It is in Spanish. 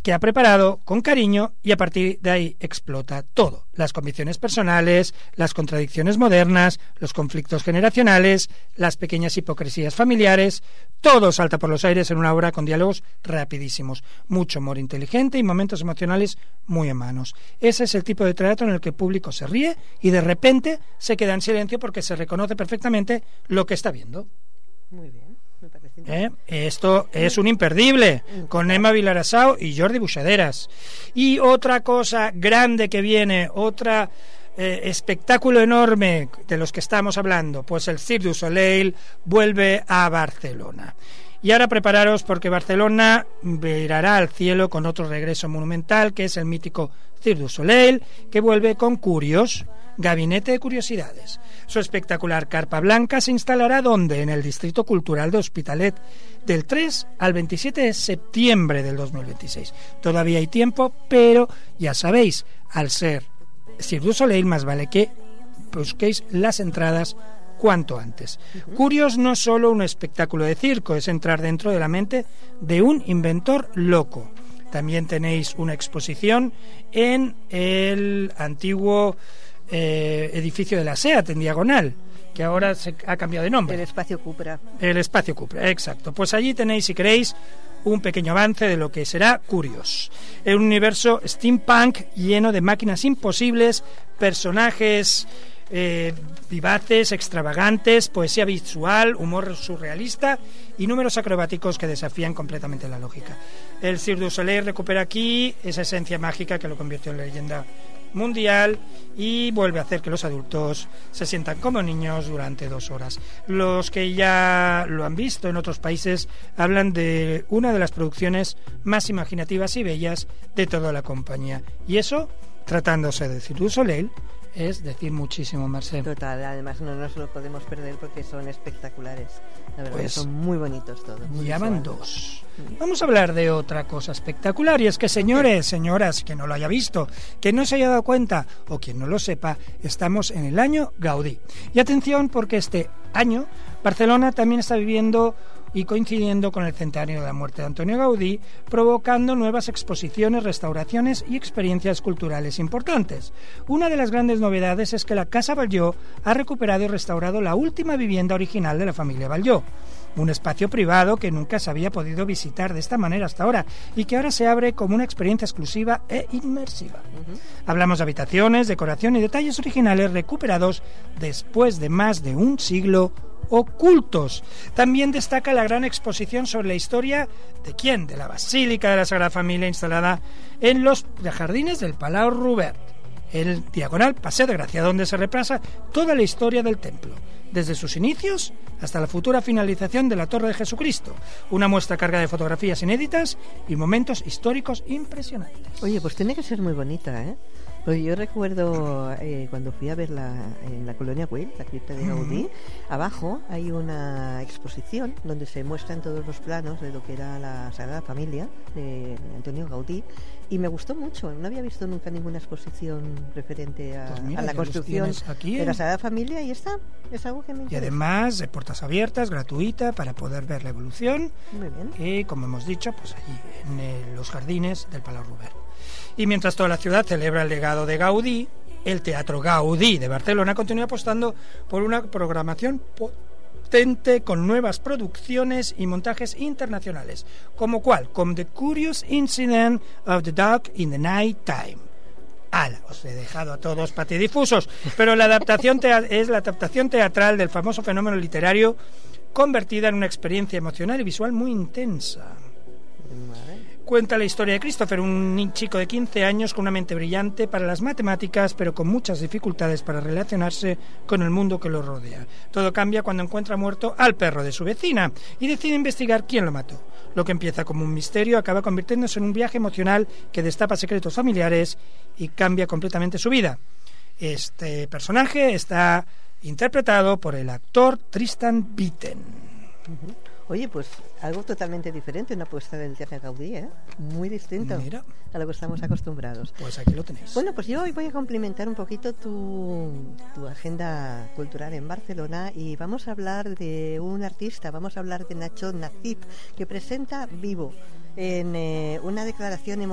que ha preparado con cariño y a partir de ahí explota todo. Las convicciones personales, las contradicciones modernas, los conflictos generacionales, las pequeñas hipocresías familiares, todo salta por los aires en una obra con diálogos rapidísimos, mucho humor inteligente y momentos emocionales muy humanos. Ese es el tipo de teatro en el que el público se ríe y de repente se queda en silencio porque se reconoce perfectamente lo que está viendo. Muy bien. Esto es un imperdible, con Emma Vilarasau y Jordi Buixaderas. Y otra cosa grande que viene, otra espectáculo enorme de los que estamos hablando, pues el Cirque du Soleil vuelve a Barcelona. Y ahora prepararos porque Barcelona virará al cielo con otro regreso monumental, que es el mítico Cirque du Soleil, que vuelve con Curios, Gabinete de Curiosidades. Su espectacular carpa blanca se instalará ¿dónde? En el Distrito Cultural de Hospitalet, del 3 al 27 de septiembre del 2026. Todavía hay tiempo, pero ya sabéis, al ser Cirque du Soleil, más vale que busquéis las entradas cuanto antes. Curios no es solo un espectáculo de circo, es entrar dentro de la mente de un inventor loco. También tenéis una exposición en el antiguo edificio de la SEAT en Diagonal, que ahora se ha cambiado de nombre. El Espacio Cupra. El Espacio Cupra, exacto. Pues allí tenéis, si queréis, un pequeño avance de lo que será Curios. Un universo steampunk lleno de máquinas imposibles, personajes vivaces, extravagantes, poesía visual, humor surrealista y números acrobáticos que desafían completamente la lógica. El Cirque du Soleil recupera aquí esa esencia mágica que lo convirtió en leyenda mundial y vuelve a hacer que los adultos se sientan como niños durante 2 horas. Los que ya lo han visto en otros países hablan de una de las producciones más imaginativas y bellas de toda la compañía. Y eso, tratándose de Cirque du Soleil, es decir muchísimo, Mercè. Total, además no nos lo podemos perder porque son espectaculares. La verdad, pues, son muy bonitos todos. Ya van 2. Vamos a hablar de otra cosa espectacular, y es que, señores, señoras, que no lo haya visto, que no se haya dado cuenta o quien no lo sepa, estamos en el año Gaudí. Y atención, porque este año Barcelona también está viviendo y coincidiendo con el centenario de la muerte de Antonio Gaudí, provocando nuevas exposiciones, restauraciones y experiencias culturales importantes. Una de las grandes novedades es que la Casa Batlló ha recuperado y restaurado la última vivienda original de la familia Batlló, un espacio privado que nunca se había podido visitar de esta manera hasta ahora y que ahora se abre como una experiencia exclusiva e inmersiva. Hablamos de habitaciones, decoración y detalles originales recuperados después de más de un siglo ocultos. También destaca la gran exposición sobre la historia de ¿quién? De la Basílica de la Sagrada Familia, instalada en los jardines del Palau Robert, el Diagonal Paseo de Gracia, donde se repasa toda la historia del templo, desde sus inicios hasta la futura finalización de la Torre de Jesucristo. Una muestra cargada de fotografías inéditas y momentos históricos impresionantes. Oye, pues tiene que ser muy bonita, ¿eh? Pues yo recuerdo cuando fui a verla en la Colonia Güell, la cripta de Gaudí, abajo hay una exposición donde se muestran todos los planos de lo que era la Sagrada Familia de Antonio Gaudí, y me gustó mucho. No había visto nunca ninguna exposición referente a, pues mira, a la construcción aquí, de la Sagrada Familia, y está, es algo que me interesa. Y además de puertas abiertas, gratuita, para poder ver la evolución. Muy bien. Y como hemos dicho, pues allí en los jardines del Palau Robert. Y mientras toda la ciudad celebra el legado de Gaudí, el Teatro Gaudí de Barcelona continúa apostando por una programación potente con nuevas producciones y montajes internacionales, como The Curious Incident of the Dog in the Night Time. Os he dejado a todos patidifusos, pero la adaptación es la adaptación teatral del famoso fenómeno literario, convertida en una experiencia emocional y visual muy intensa. Cuenta la historia de Christopher, un chico de 15 años con una mente brillante para las matemáticas, pero con muchas dificultades para relacionarse con el mundo que lo rodea. Todo cambia cuando encuentra muerto al perro de su vecina y decide investigar quién lo mató. Lo que empieza como un misterio acaba convirtiéndose en un viaje emocional que destapa secretos familiares y cambia completamente su vida. Este personaje está interpretado por el actor Tristan Bitten. Oye, pues algo totalmente diferente, una apuesta del Teatro Gaudí, ¿eh? Muy distinto. Mira, a lo que estamos acostumbrados. Pues aquí lo tenéis. Bueno, pues yo hoy voy a complementar un poquito tu agenda cultural en Barcelona, y vamos a hablar de un artista, vamos a hablar de Nacho Nassif, que presenta Vivo en una declaración